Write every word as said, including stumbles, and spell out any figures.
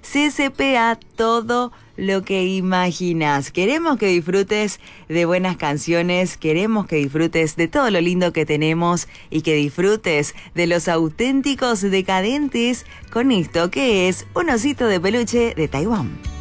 C S P A, todo lo que imaginas. Queremos que disfrutes de buenas canciones, queremos que disfrutes de todo lo lindo que tenemos y que disfrutes de los auténticos decadentes con esto que es un osito de peluche de Taiwán.